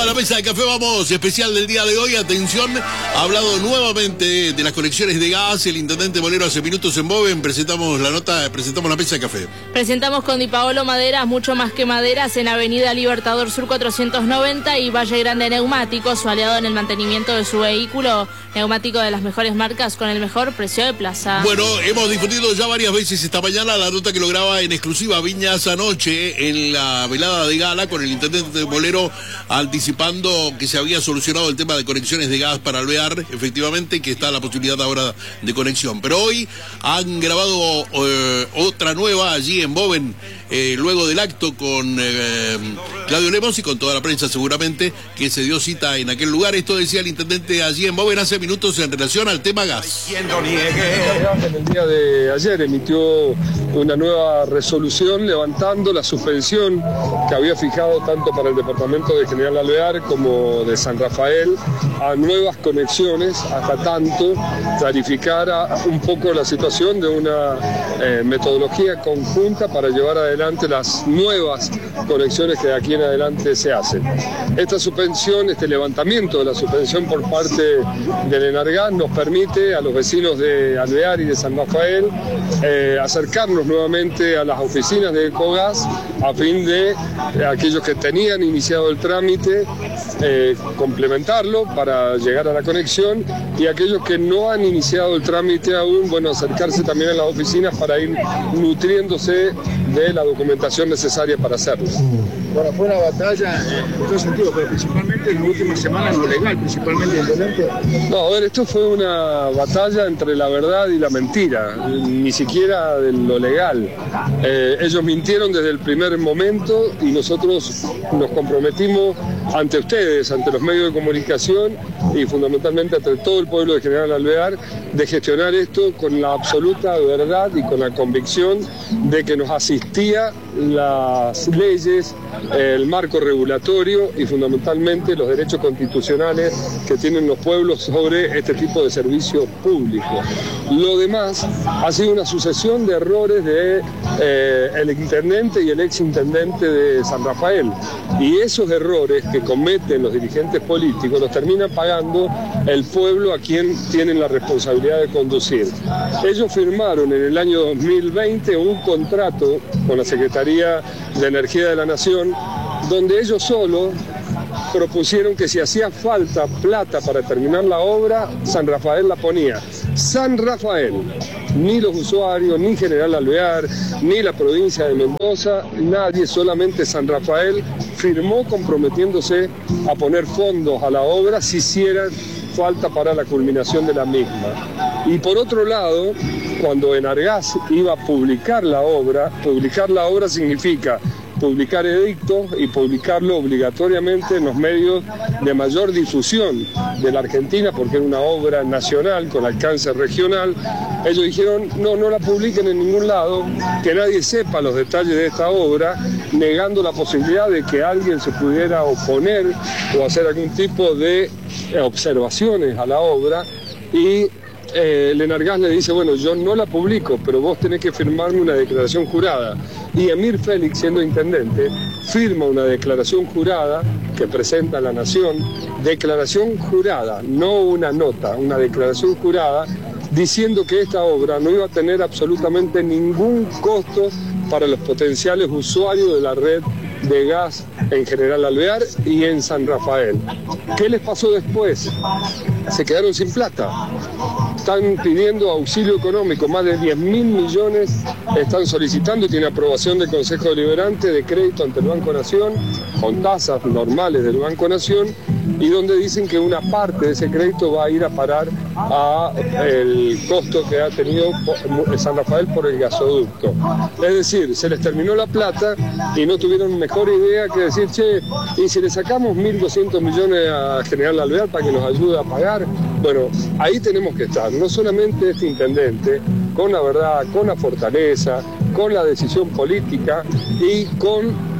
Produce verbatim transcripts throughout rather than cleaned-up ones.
la mesa de café, vamos, especial del día de hoy, atención, ha hablado nuevamente de las conexiones de gas, el intendente Molero hace minutos en Boven, presentamos la nota, presentamos la mesa de café. Presentamos con Di Paolo Maderas, mucho más que maderas, en Avenida Libertador Sur cuatrocientos noventa y Valle Grande Neumáticos, su aliado en el mantenimiento de su vehículo, neumático de las mejores marcas con el mejor precio de plaza. Bueno, hemos difundido ya varias veces esta mañana la nota que lograba en exclusiva Viñas anoche en la velada de gala con el intendente Molero anticipando que se había solucionado el tema de conexiones de gas para Alvear, efectivamente que está la posibilidad ahora de conexión. Pero hoy han grabado eh, otra nueva allí en Boven, eh, luego del acto con eh, Claudio Lemos y con toda la prensa seguramente que se dio cita en aquel lugar. Esto decía el intendente allí en Boven hace minutos en relación al tema gas. En el día de ayer emitió una nueva resolución levantando la suspensión que había fijado tanto para el departamento de General Alvear como de San Rafael a nuevas conexiones, hasta tanto clarificara un poco la situación de una eh, metodología conjunta para llevar adelante las nuevas conexiones que de aquí en adelante se hacen. Esta suspensión, este levantamiento de la suspensión por parte del Enargas nos permite a los vecinos de Alvear y de San Rafael eh, acercarnos nuevamente a las oficinas de Ecogas a fin de eh, aquellos que tenían iniciado el trámite eh, complementarlo para llegar a la conexión y aquellos que no han iniciado el trámite aún, bueno, acercarse también a las oficinas para ir nutriéndose de la documentación necesaria para hacerlo. Bueno, fue una batalla en todo sentido, pero principalmente en las últimas semanas lo legal, principalmente intendente. No, a ver, esto fue una batalla entre la verdad y la mentira, ni siquiera de lo legal. Eh, ellos mintieron desde el primer momento y nosotros nos comprometimos ante ustedes, ante los medios de comunicación y fundamentalmente ante todo el pueblo de General Alvear, de gestionar esto con la absoluta verdad y con la convicción de que nos asistía las leyes, el marco regulatorio y fundamentalmente los derechos constitucionales que tienen los pueblos sobre este tipo de servicio público. Lo demás ha sido una sucesión de errores de eh, el intendente y el ex intendente de San Rafael, y esos errores que cometen los dirigentes políticos los termina pagando el pueblo a quien tienen la responsabilidad de conducir. Ellos firmaron en el año dos mil veinte un contrato con la Secretaría de Energía de la Nación donde ellos solos propusieron que si hacía falta plata para terminar la obra, San Rafael la ponía. San Rafael, ni los usuarios, ni General Alvear, ni la provincia de Mendoza, nadie, solamente San Rafael firmó comprometiéndose a poner fondos a la obra si hicieran falta para la culminación de la misma. Y por otro lado, cuando Enargas iba a publicar la obra, publicar la obra significa publicar edictos y publicarlo obligatoriamente en los medios de mayor difusión de la Argentina, porque era una obra nacional con alcance regional. Ellos dijeron, no, no la publiquen en ningún lado, que nadie sepa los detalles de esta obra, negando la posibilidad de que alguien se pudiera oponer o hacer algún tipo de observaciones a la obra. Y Eh, el Enargas le dice, bueno, yo no la publico, pero vos tenés que firmarme una declaración jurada. Y Emir Félix, siendo intendente, firma una declaración jurada que presenta a la Nación, declaración jurada, no una nota, una declaración jurada, diciendo que esta obra no iba a tener absolutamente ningún costo para los potenciales usuarios de la red de gas en General Alvear y en San Rafael. ¿Qué les pasó después? Se quedaron sin plata. Están pidiendo auxilio económico, más de diez mil millones están solicitando, tiene aprobación del Consejo Deliberante de crédito ante el Banco Nación, con tasas normales del Banco Nación, y donde dicen que una parte de ese crédito va a ir a parar a el costo que ha tenido San Rafael por el gasoducto. Es decir, se les terminó la plata y no tuvieron mejor idea que decir, che, y si le sacamos mil doscientos millones a General Alvear para que nos ayude a pagar, bueno, ahí tenemos que estar, no solamente este intendente, con la verdad, con la fortaleza, con la decisión política y con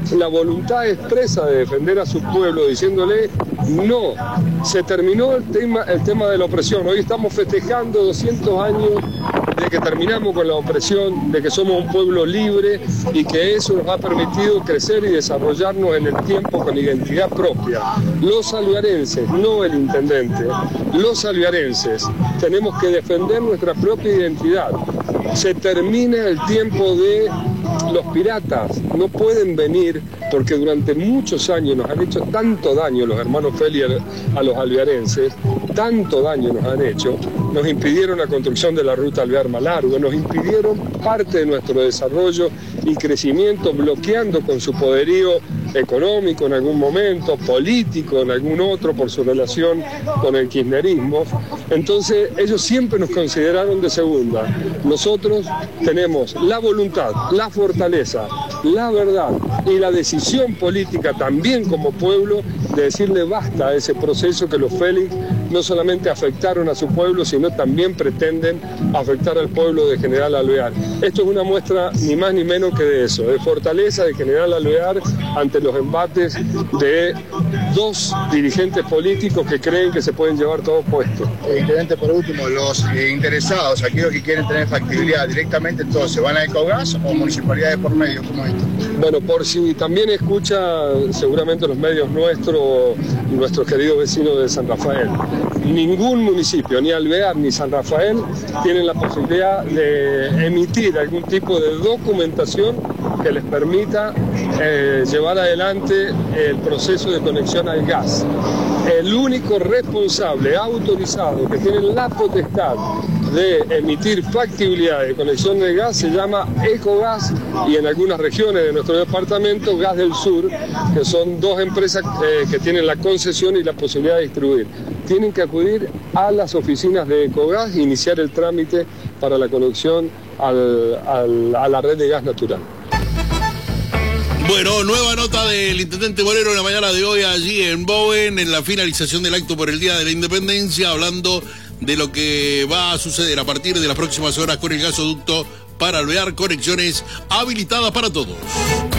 la voluntad expresa de defender a su pueblo, diciéndole no, se terminó el tema, el tema de la opresión. Hoy estamos festejando doscientos años de que terminamos con la opresión, de que somos un pueblo libre y que eso nos ha permitido crecer y desarrollarnos en el tiempo con identidad propia. Los alvearenses, no el intendente, los alvearenses tenemos que defender nuestra propia identidad. Se termina el tiempo de los piratas, no pueden venir porque durante muchos años nos han hecho tanto daño los hermanos Feli a los alvearenses, tanto daño nos han hecho, nos impidieron la construcción de la ruta Alvear-Malargüe, nos impidieron parte de nuestro desarrollo y crecimiento, bloqueando con su poderío económico en algún momento, político en algún otro por su relación con el kirchnerismo. Entonces ellos siempre nos consideraron de segunda. Nosotros tenemos la voluntad, la fortaleza, la verdad y la decisión política también como pueblo de decirle basta a ese proceso que los Félix no solamente afectaron a su pueblo, sino también pretenden afectar al pueblo de General Alvear. Esto es una muestra ni más ni menos que de eso, de fortaleza de General Alvear ante los embates de dos dirigentes políticos que creen que se pueden llevar todo puesto. Eh, Intendente, por último, los eh, interesados, aquellos que quieren tener factibilidad directamente, entonces, ¿van a Ecogas o municipalidades por medio como esto? Bueno, por si también escucha seguramente los medios nuestros, nuestros queridos vecinos de San Rafael. Ningún municipio, ni Alvear ni San Rafael, tienen la posibilidad de emitir algún tipo de documentación que les permita eh, llevar adelante el proceso de conexión al gas. El único responsable autorizado que tiene la potestad de emitir factibilidad de conexión de gas se llama Ecogas y en algunas regiones de nuestro departamento Gas del Sur, que son dos empresas eh, que tienen la concesión y la posibilidad de distribuir. Tienen que acudir a las oficinas de Ecogas e iniciar el trámite para la conexión al, al, a la red de gas natural. Bueno, nueva nota del intendente Molero en la mañana de hoy allí en Bowen, en la finalización del acto por el Día de la Independencia, hablando de lo que va a suceder a partir de las próximas horas con el gasoducto para Alvear, conexiones habilitadas para todos.